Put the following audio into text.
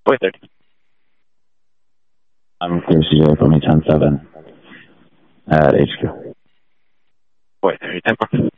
4:30. I'm clear CJ for me 10-7 at HQ. 4:30, 10.